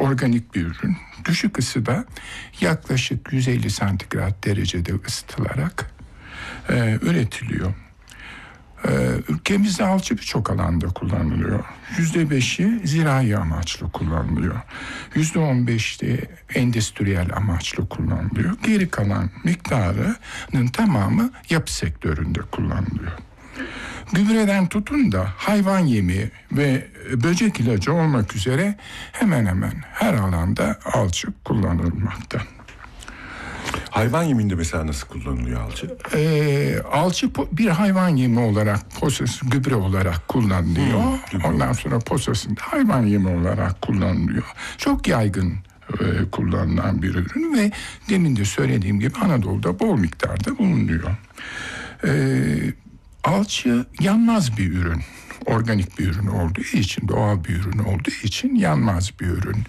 organik bir ürün. Düşük ısıda yaklaşık 150 santigrat derecede ısıtılarak üretiliyor. Ülkemizde alçı birçok alanda kullanılıyor. %5'i zirai amaçlı kullanılıyor. %15'i endüstriyel amaçlı kullanılıyor. Geri kalan miktarının tamamı yapı sektöründe kullanılıyor. Gübreden tutun da hayvan yemi ve böcek ilacı olmak üzere hemen hemen her alanda alçı kullanılmakta. Hayvan yeminde mesela nasıl kullanılıyor alçı? Alçı bir hayvan yemi olarak, gübre olarak kullanılıyor. Ondan sonra posasında hayvan yemi olarak kullanılıyor. Çok yaygın kullanılan bir ürün ve demin de söylediğim gibi Anadolu'da bol miktarda bulunuyor. Alçı yanmaz bir ürün. Organik bir ürün olduğu için, doğal bir ürün olduğu için yanmaz bir ürün.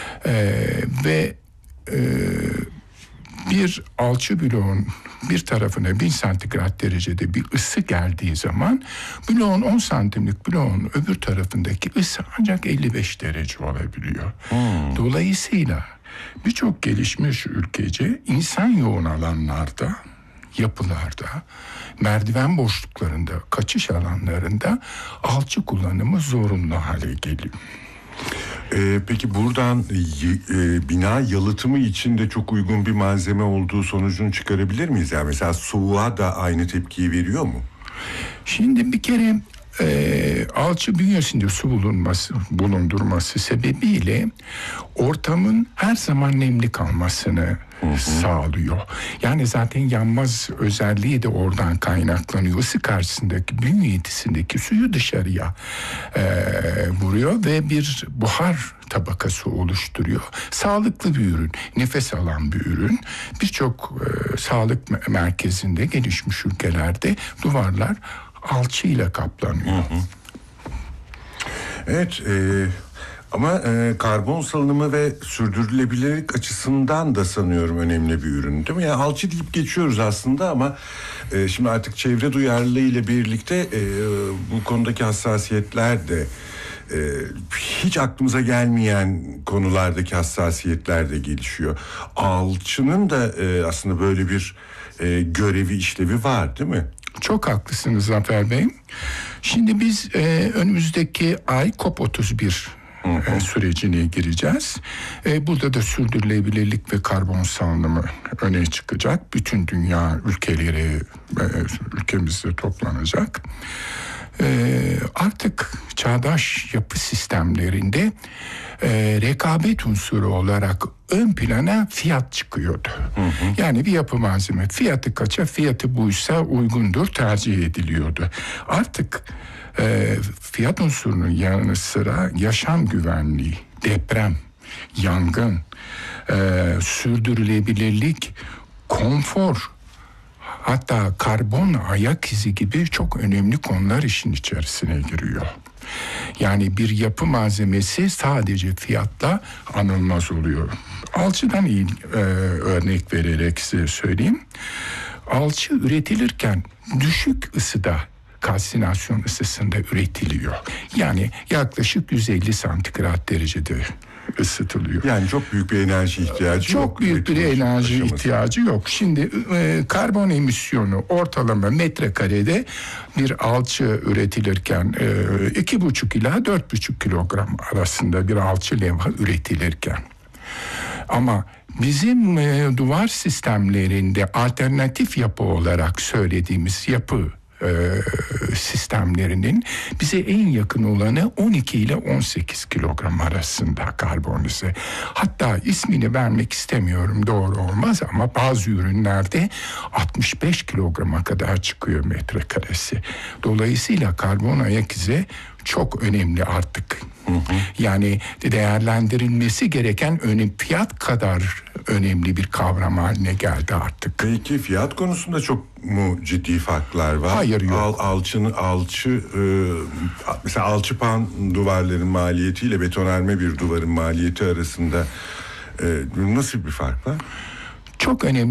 Bir alçı bloğun bir tarafına 1000 santigrat derecede bir ısı geldiği zaman bloğun 10 santimlik bloğun öbür tarafındaki ısı ancak 55 derece olabiliyor. Dolayısıyla birçok gelişmiş ülkece insan yoğun alanlarda, yapılarda, merdiven boşluklarında, kaçış alanlarında alçı kullanımı zorunlu hale geliyor. Peki buradan bina yalıtımı için de çok uygun bir malzeme olduğu sonucunu çıkarabilir miyiz? Yani mesela soğuğa da aynı tepkiyi veriyor mu? Şimdi bir kere alçı bünyesinde su bulundurması sebebiyle ortamın her zaman nemli kalmasını sağlıyor. Yani zaten yanmaz özelliği de oradan kaynaklanıyor. Isı karşısındaki bünye yetisindeki suyu dışarıya vuruyor ve bir buhar tabakası oluşturuyor. Sağlıklı bir ürün, nefes alan bir ürün. Birçok sağlık merkezinde, gelişmiş ülkelerde duvarlar alçıyla kaplanıyor. Evet, ama karbon salınımı ve sürdürülebilirlik açısından da sanıyorum önemli bir ürün, değil mi? Yani alçı deyip geçiyoruz aslında ama şimdi artık çevre duyarlılığı ile birlikte bu konudaki hassasiyetler de hiç aklımıza gelmeyen konulardaki hassasiyetler de gelişiyor. Alçının da aslında böyle bir görevi, işlevi var, değil mi? Çok haklısınız Zafer Bey. Şimdi biz önümüzdeki ay COP31 sürecine gireceğiz. Burada da sürdürülebilirlik ve karbon salınımı öne çıkacak. Bütün dünya ülkeleri ülkemizde toplanacak. Artık çağdaş yapı sistemlerinde rekabet unsuru olarak ön plana fiyat çıkıyordu. Yani bir yapı malzeme fiyatı kaça, fiyatı buysa uygundur, tercih ediliyordu. Artık fiyat unsurunun yanı sıra yaşam güvenliği, deprem, yangın, sürdürülebilirlik, konfor, hatta karbon ayak izi gibi çok önemli konular işin içerisine giriyor. Yani bir yapı malzemesi sadece fiyatla anılmaz oluyor. Alçıdan örnek vererek size söyleyeyim. Alçı üretilirken düşük ısıda, kalsinasyon ısısında üretiliyor. Yani yaklaşık 150 santigrat derecede ısıtılıyor. Yani çok büyük bir enerji ihtiyacı yok. Çok büyük bir enerji ihtiyacı yok. Şimdi karbon emisyonu ortalama metrekarede bir alçı üretilirken 2,5 ila 4,5 kilogram arasında bir alçı levha üretilirken. Ama bizim duvar sistemlerinde alternatif yapı olarak söylediğimiz yapı sistemlerinin bize en yakın olanı 12 ile 18 kilogram arasında karbonize. Hatta ismini vermek istemiyorum, doğru olmaz ama bazı ürünlerde 65 kilograma kadar çıkıyor metrekaresi. Dolayısıyla karbon ayak izi çok önemli artık. Yani değerlendirilmesi gereken fiyat kadar önemli bir kavram haline geldi artık. Peki fiyat konusunda çok mu ciddi farklar var? Hayır, yok. Mesela alçıpan duvarların maliyetiyle betonarme bir duvarın maliyeti arasında nasıl bir fark var? Çok önemli.